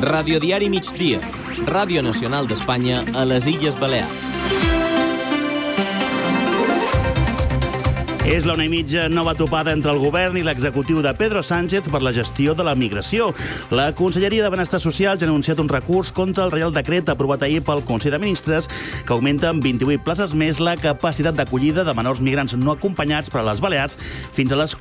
Radiodiari Migdia, Ràdio Nacional d'Espanya a les Illes Balears. És la 1:30, nova topada entre el govern i l'executiu de Pedro Sánchez per la gestió de la migració. La Conselleria de Benestar Social ja ha anunciat un recurs contra el Reial Decret aprovat ahir pel Consell de Ministres que augmenta amb 28 places més la capacitat d'acollida de menors migrants no acompanyats per a les Balears fins a les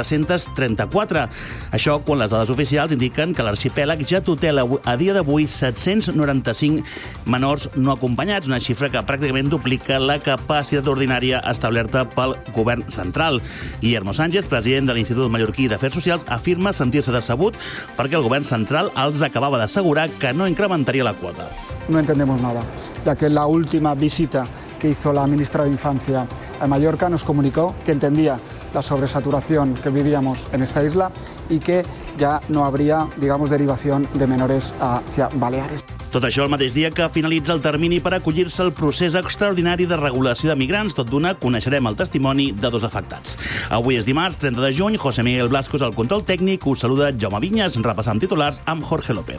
434. Això quan les dades oficials indiquen que l'arxipèlag ja tutela a dia d'avui 795 menors no acompanyats, una xifra que pràcticament duplica la capacitat ordinària establerta pel govern central. Guillermo Sánchez, president de l'Institut Mallorquí d'Afers Socials, afirma sentir-se decebut perquè el govern central els acabava d'assegurar que no incrementaria la quota. No entendemos nada, ya que la última visita que hizo la ministra de Infancia a Mallorca nos comunicó que entendía la sobresaturación que vivíamos en esta isla y que ya no habría, digamos, derivación de menores hacia Baleares. Tot això el mateix dia que finalitza el termini per acollir-se al procés extraordinari de regulació de migrants. Tot d'una coneixerem el testimoni de dos afectats. Avui és dimarts, 30 de juny, José Miguel Blasco és el control tècnic, us saluda Jaume Vinyes, repassant titulars amb Jorge López.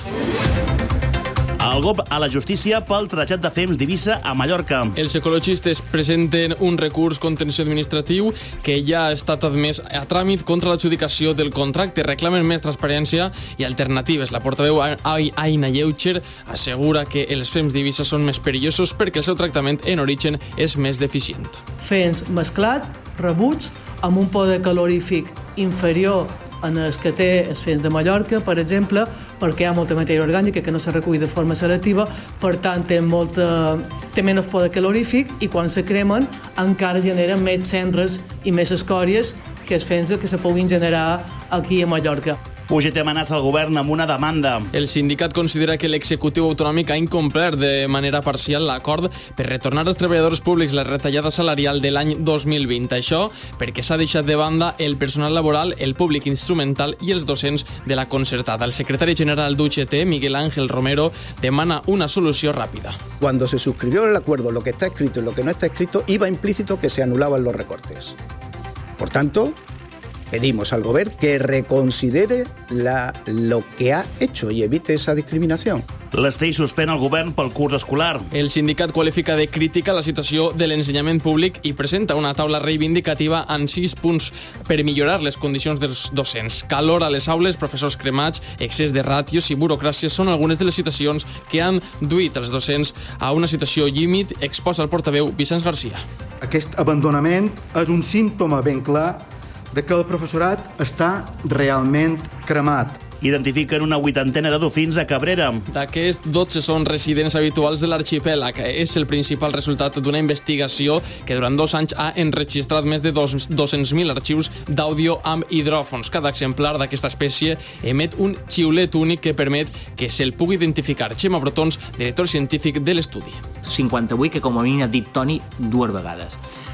El GOB a la justícia pel trasllat de fems d'Eivissa a Mallorca. Els ecologistes presenten un recurs contenciós administratiu que ja ha estat admès a tràmit contra l'adjudicació del contracte. Reclamen més transparència i alternatives. La portaveu Aina Lleucher assegura que els fems d'Eivissa són més perillosos perquè el seu tractament en origen és més deficient. Fems mesclat, rebuts, amb un poder calorífic inferior en els que té els fems de Mallorca, per exemple, perquè hi ha molta matèria orgànica que no se recull de forma selectiva, per tant té menys poder calorífic i quan se cremen encara generen més cendres i més escòries que els fems que se puguin generar aquí a Mallorca. UGT amenaça el govern amb una demanda. El sindicat considera que l'executiu autonòmic ha incomplert de manera parcial l'acord per retornar als treballadors públics la retallada salarial de l'any 2020. Això perquè s'ha deixat de banda el personal laboral, el públic instrumental i els docents de la concertada. El secretari general d'UGT, Miguel Ángel Romero, demana una solució ràpida. Cuando se suscribió el acuerdo, lo que está escrito y lo que no está escrito, iba implícito que se anulaban los recortes. Por tanto, pedimos al Gobierno que reconsidere lo que ha hecho y evite esa discriminación. L'Estei suspèn el govern pel curs escolar. El sindicat qualifica de crítica la situació de l'ensenyament públic i presenta una taula reivindicativa en 6 punts per millorar les condicions dels docents. Calor a les aules, professors cremats, excés de ràtios i burocràcia són algunes de les situacions que han duit els docents a una situació límit, exposa el portaveu Vicenç Garcia. Aquest abandonament és un símptoma ben clar de que el professorat està realment cremat. Identifiquen una 80ena de dofins a Cabrera. D'aquests, 12 són residents habituals de l'arxipèlag. És el principal resultat d'una investigació que durant 2 anys ha enregistrat més de 200.000 arxius d'àudio amb hidròfons. Cada exemplar d'aquesta espècie emet un xiulet únic que permet que se'l pugui identificar. Xema Brotons, director científic de l'estudi. 58 que com a mínim ha dit Toni 2 vegades.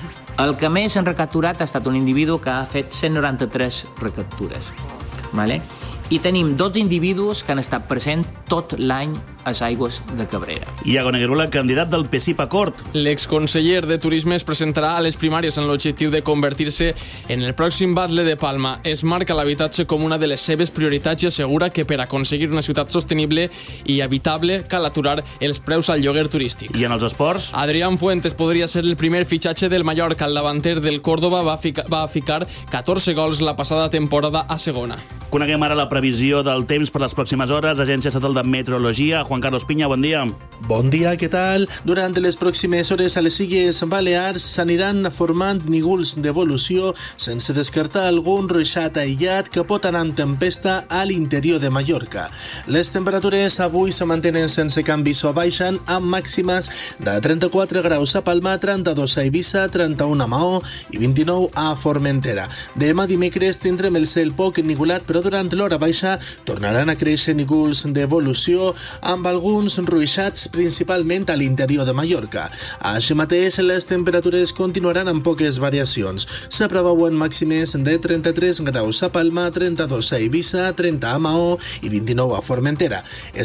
El que més han recapturat ha estat un individu que ha fet 193 recaptures. Vale? I tenim 2 individus que han estat presents tot l'any a les aigües de Cabrera. Iago Negueruela, candidat del PSIP a Cort. L'exconseller de Turisme es presentarà a les primàries amb l'objectiu de convertir-se en el pròxim Batlle de Palma. Es marca l'habitatge com una de les seves prioritats i assegura que per aconseguir una ciutat sostenible i habitable cal aturar els preus al lloguer turístic. I en els esports? Adrián Fuentes podria ser el primer fitxatge del Mallorca. El davanter del Córdoba va ficar 14 gols la passada temporada a segona. Coneguem ara la previsió del temps per les pròximes hores. Agència Estatal de Meteorologia. Juan Carlos Piña, bon dia. Bon dia, què tal? Durant les pròximes hores a les Illes Balears s'aniran formant nígols d'evolució sense descartar algun ruixat aïllat que pot anar amb tempesta a l'interior de Mallorca. Les temperatures avui se mantenen sense canvis o baixen amb màximes de 34 graus a Palma, 32 a Eivissa, 31 a Maó i 29 a Formentera. Demà dimecres tindrem el cel poc ennigolat, però durant l'hora baixa tornaran a créixer nígols d'evolució amb alguns ruixats principalment a l'interior de Mallorca. Així mateix, les temperatures continuaran amb poques variacions. Se preveuen màximes de 33 graus a Palma, 32 a Eivissa, 30 a Maó i 29 a Formentera.